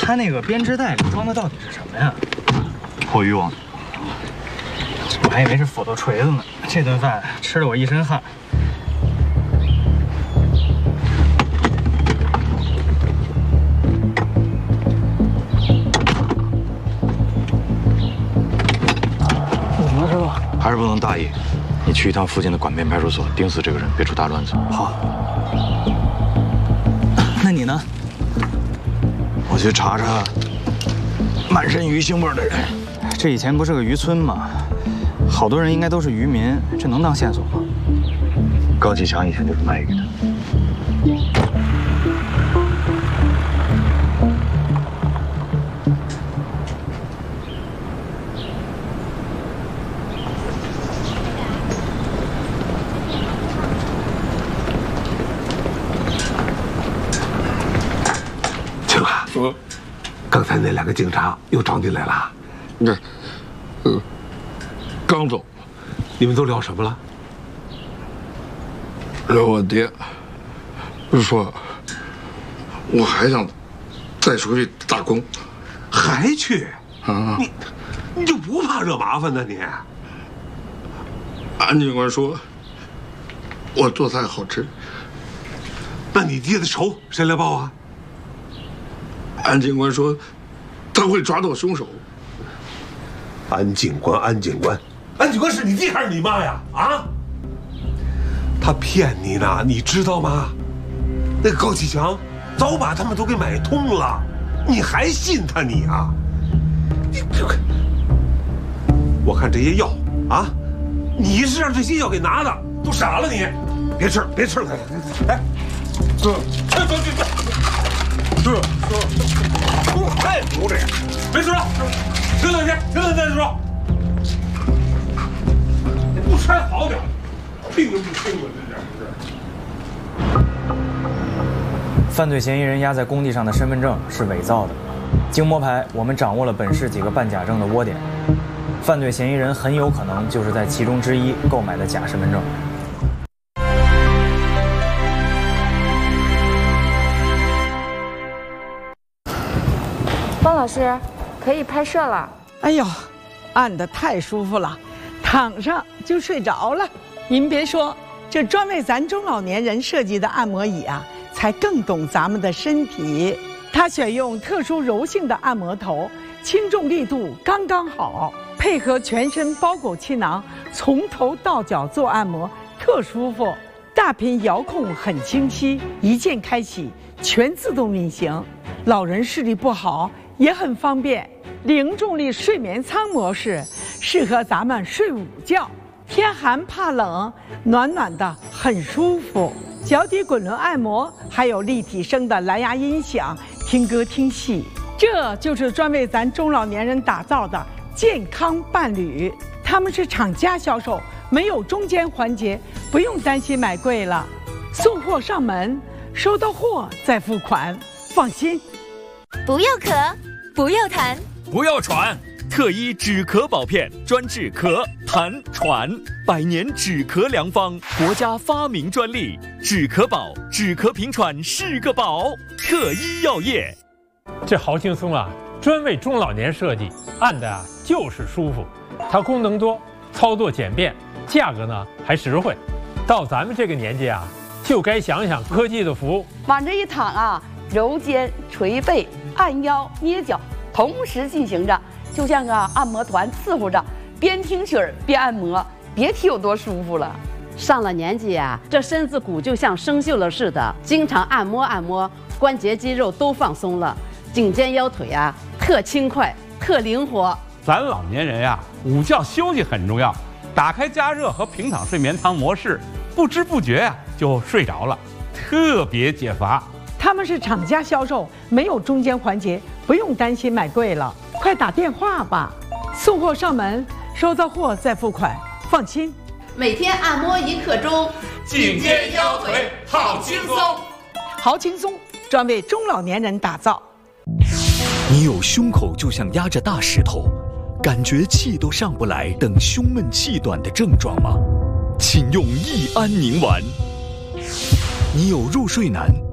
他那个编织袋里装的到底是什么呀？ 破渔网。 我还以为是斧头锤子呢。这顿饭吃了我一身汗。怎么了，师傅？ 还是不能大意。你去一趟附近的管边派出所，盯死这个人，别出大乱子。 好。那你呢？ 我去查查满身鱼腥味的人。 这以前不是个渔村吗？好多人应该都是渔民，这能当线索吗？ 高启强以前就是卖鱼的。 青啊，刚才那2个警察又找你来了？ 刚走。 你们都聊什么了？ 聊我爹，说我还想再出去打工。 还去？ 啊！ 你就不怕惹麻烦呢？你？ 安警官说，我做菜好吃。 那你爹的仇谁来报啊？ 安警官说，他会抓到凶手。 安警官，安警官，安警官是你爹还是你妈呀？啊？他骗你呢，你知道吗？那个高启强早把他们都给买通了，你还信他你啊？你这个，我看这些药啊，你是让这些药给拿的，都傻了你！别吃了，别吃了，哎，哥，哥，太牛这个，别吃了，停2天，停2天再说。不吃还好点，病都不轻了，这点不是。 犯罪嫌疑人压在工地上的身份证是伪造的。经摸排，我们掌握了本市几个办假证的窝点，犯罪嫌疑人很有可能就是在其中之一购买的假身份证。 方老师，可以拍摄了。 哎呦，按得太舒服了，躺上就睡着了。您别说，这专为咱中老年人设计的按摩椅啊，才更懂咱们的身体。它选用特殊柔性的按摩头，轻重力度刚刚好，配合全身包裹气囊，从头到脚做按摩，特舒服。大屏遥控很清晰，一键开启，全自动运行。老人视力不好也很方便。零重力睡眠舱模式适合咱们睡午觉，天寒怕冷，暖暖的很舒服。脚底滚轮按摩，还有立体声的蓝牙音响，听歌听戏。这就是专为咱中老年人打造的健康伴侣。他们是厂家销售，没有中间环节，不用担心买贵了。送货上门，收到货再付款，放心。 不要咳，不要痰， 不要喘。特医止咳宝片专治咳、痰、喘，100年止咳良方，国家发明专利。止咳宝，止咳平喘是个宝。特医药业。 这豪轻松啊，专为中老年设计，按的啊就是舒服。它功能多，操作简便，价格呢还实惠。到咱们这个年纪啊，就该想想科技的福。 往这一躺啊，揉肩、捶背、按腰、捏脚，同时进行着，就像个按摩团伺候着，边听曲儿边按摩，别提有多舒服了。 上了年纪啊，这身子骨就像生锈了似的，经常按摩按摩，关节肌肉都放松了，颈肩腰腿啊特轻快，特灵活。 咱老年人呀，午觉休息很重要，打开加热和平躺睡眠舱模式，不知不觉呀就睡着了，特别解乏。 他们是厂家销售，没有中间环节，不用担心买贵了。快打电话吧，送货上门，收到货再付款，放心。 每天按摩1刻钟， 颈肩腰腿好轻松。 好轻松，专为中老年人打造。 你有胸口就像压着大石头，感觉气都上不来等胸闷气短的症状吗？请用益安宁丸。你有入睡难、